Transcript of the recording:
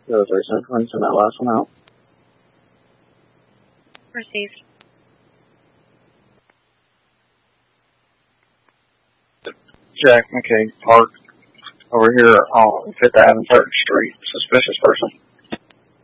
03 send that last one out. Received. Jack McKay Park over here on 5th Avenue, 3rd Street. Suspicious person.